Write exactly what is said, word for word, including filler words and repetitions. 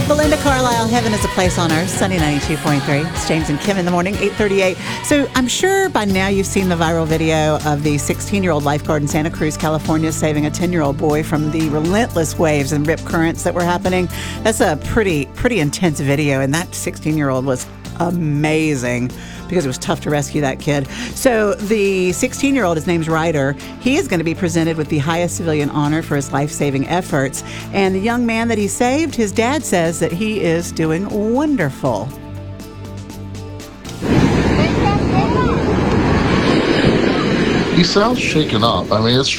Belinda Carlisle, Heaven is a Place on Earth, Sunny ninety-two point three. It's James and Kim in the morning, eight thirty-eight. So I'm sure by now you've seen the viral video of the sixteen-year-old lifeguard in Santa Cruz, California, saving a ten-year-old boy from the relentless waves and rip currents that were happening. That's a pretty, pretty intense video, and that sixteen-year-old was amazing because it was tough to rescue that kid. So the sixteen-year-old, his name's Ryder. He is going to be presented with the highest civilian honor for his life-saving efforts. And the young man that he saved, his dad says that he is doing wonderful. He sounds shaken up. I mean, it's